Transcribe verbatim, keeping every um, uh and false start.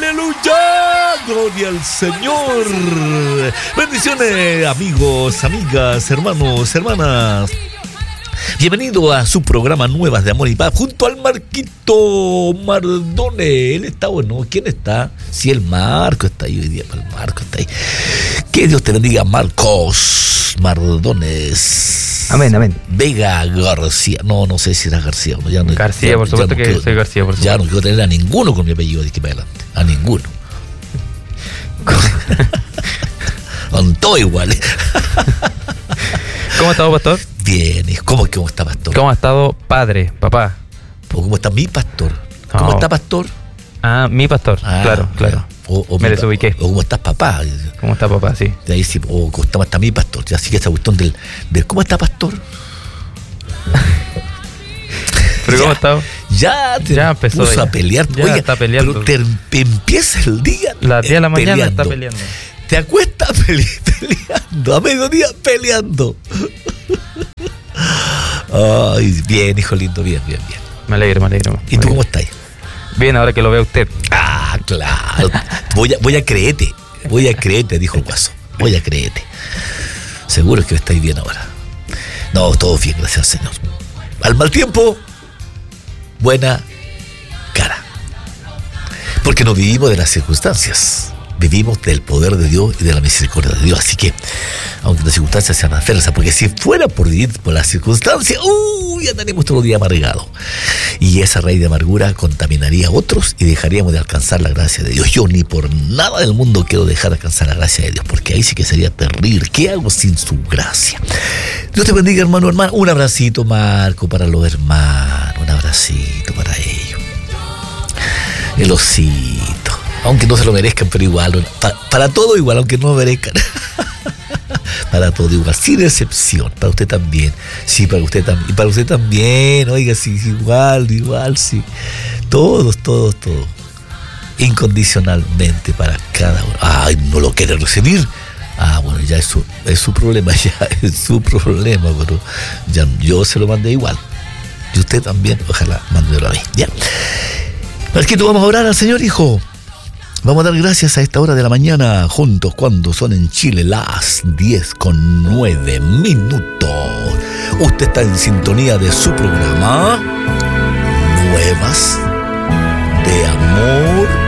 Aleluya, gloria al Señor. Bendiciones, amigos, amigas, hermanos, hermanas. Bienvenido a su programa Nuevas de Amor y Paz junto al Marquito Mardone. Él está bueno. ¿Quién está? Si el Marco está ahí hoy día. El Marco está ahí. Que Dios te bendiga, Marcos Mardones. Amén, amén. Vega García. No, no sé si era García o no. Ya no, García, ya, por supuesto no que quiero, soy García, por supuesto. Ya no quiero tener a ninguno con mi apellido de aquí para adelante. A ninguno. Con todo igual. ¿Cómo ha estado, pastor? Bien, ¿cómo, cómo está, pastor? ¿Cómo ha estado, padre, papá? ¿Cómo está mi pastor? ¿Cómo Oh. está, pastor? Ah, mi pastor, Ah, claro, claro. O, o Me mi, desubiqué. O cómo estás, papá. ¿Cómo está, papá? Sí. De ahí sí, o cómo está mi pastor. Así que esa cuestión del, del ¿cómo está, pastor? ¿Pero ya, cómo ha estado? Ya te Ya empezó puso ya. a pelear. Ya Oiga, está peleando. pero te, empieza el día Las diez de la mañana peleando. está peleando. Te acuestas pele- peleando. A mediodía peleando. Ay, bien, hijo lindo, bien, bien, bien. Me alegro, me alegro. me ¿Y tú cómo alegro. estás? Bien, ahora que lo vea usted. Ah, claro. Voy a, voy a creerte. Voy a creerte, dijo el Guaso. Voy a creerte. Seguro que estáis bien ahora. No, todo bien, gracias al Señor. Al mal tiempo, buena cara. Porque no vivimos de las circunstancias. Vivimos del poder de Dios y de la misericordia de Dios. Así que, aunque las circunstancias sean adversas, porque si fuera por vivir por las circunstancias, uy, andaríamos todo el día amargados. Y esa raíz de amargura contaminaría a otros y dejaríamos de alcanzar la gracia de Dios. Yo ni por nada del mundo quiero dejar de alcanzar la gracia de Dios, porque ahí sí que sería terrible. ¿Qué hago sin su gracia? Dios te bendiga, hermano, hermano. Un abracito, Marco, para los hermanos. Un abracito para ellos. El osito. Aunque no se lo merezcan, pero igual. Pa, para todo igual, aunque no lo merezcan. Para todo igual, sin excepción. Para usted también. Sí, para usted también. Y para usted también. Oiga, sí, igual, igual, sí. Todos, todos, todos. Incondicionalmente para cada uno. Ay, no lo quiere recibir. Ah, bueno, ya es su, es su problema, ya es su problema, pero ya yo se lo mandé igual. Y usted también, ojalá, mándelo a mí. ¿Ya? Marquito, vamos a orar al Señor, hijo. Vamos a dar gracias a esta hora de la mañana juntos cuando son en Chile las diez con nueve minutos. Usted está en sintonía de su programa Nuevas de Amor